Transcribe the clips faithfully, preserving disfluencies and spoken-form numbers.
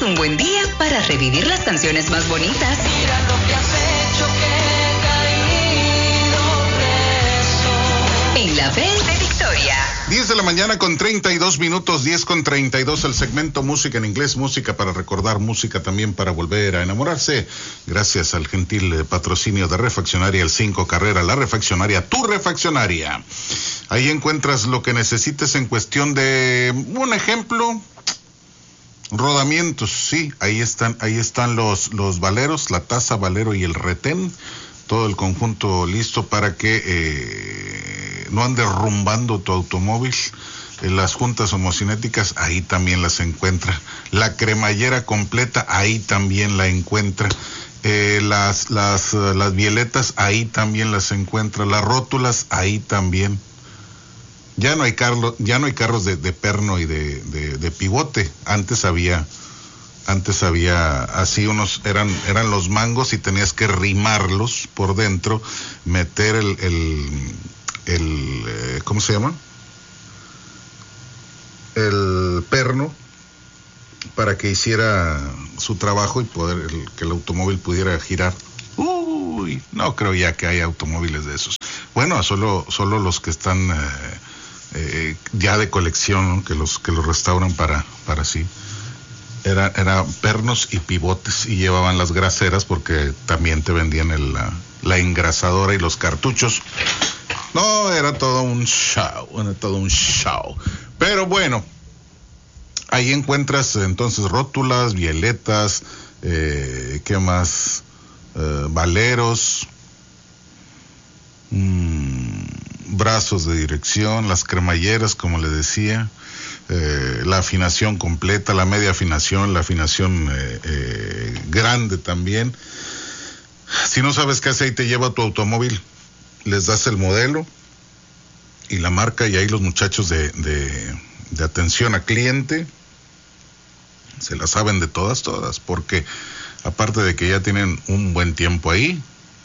un buen día para revivir las canciones más bonitas. Mira lo que has hecho, que he caído preso. En la Belle de Victoria. diez de la mañana con treinta y dos minutos, diez con treinta y dos, el segmento música en inglés, música para recordar, música también para volver a enamorarse. Gracias al gentil patrocinio de Refaccionaria El cinco Carrera, la refaccionaria, tu refaccionaria. Ahí encuentras lo que necesites en cuestión de, un ejemplo, rodamientos, sí, ahí están, ahí están los, los valeros, la taza, valero y el retén, todo el conjunto listo para que eh, no ande rumbando tu automóvil. Eh, las juntas homocinéticas, ahí también las encuentra. La cremallera completa, ahí también la encuentra. Eh, las, las, uh, las violetas, ahí también las encuentra. Las rótulas, ahí también. Ya no hay carro, ya no hay carros de, de perno y de, de, de pivote. Antes había, antes había así unos, eran, eran los mangos y tenías que rimarlos por dentro, meter el, el, el eh, ¿cómo se llama? El perno para que hiciera su trabajo y poder, el, que el automóvil pudiera girar. Uy, no creo ya que haya automóviles de esos. Bueno, solo, solo los que están eh, Eh, ya de colección, ¿no? que los que los restauran para para sí. Era era pernos y pivotes y llevaban las graseras porque también te vendían el, la, la engrasadora y los cartuchos. No, era todo un show, era todo un show. Pero bueno, ahí encuentras entonces rótulas, violetas, eh, ¿qué más? Eh, valeros. Mmm. Brazos de dirección, las cremalleras, como le decía, eh, la afinación completa, la media afinación, la afinación eh, eh, grande también. Si no sabes qué aceite lleva tu automóvil, les das el modelo y la marca, y ahí los muchachos de, de, de atención a cliente se la saben de todas, todas, porque aparte de que ya tienen un buen tiempo ahí,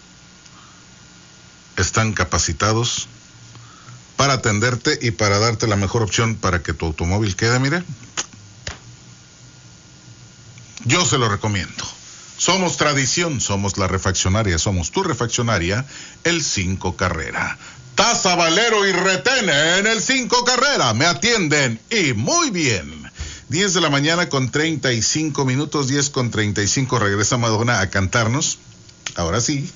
están capacitados para atenderte y para darte la mejor opción para que tu automóvil quede, mire. Yo se lo recomiendo. Somos tradición, somos la refaccionaria, somos tu refaccionaria, el cinco Carrera. Taza, valero y retén en el cinco Carrera. Me atienden y muy bien. diez de la mañana con treinta y cinco minutos, diez con treinta y cinco, regresa Madonna a cantarnos. Ahora sí.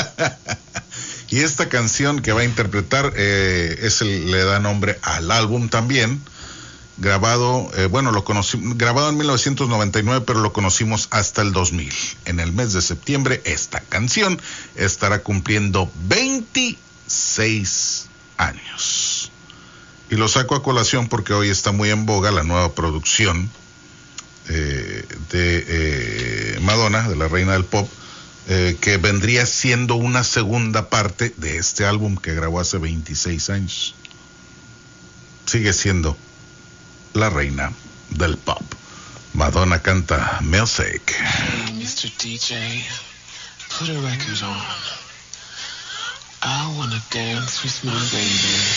Y esta canción que va a interpretar eh, es el, le da nombre al álbum también, grabado, eh, bueno, lo conocí, grabado en mil novecientos noventa y nueve, pero lo conocimos hasta el dos mil. En el mes de septiembre, esta canción estará cumpliendo veintiséis años. Y lo saco a colación porque hoy está muy en boga la nueva producción eh, de eh, Madonna, de la reina del pop, Eh, que vendría siendo una segunda parte de este álbum que grabó hace veintiséis años. Sigue siendo la reina del pop. Madonna canta Music. Hey, mister D J, put a record on. I wanna dance with my baby.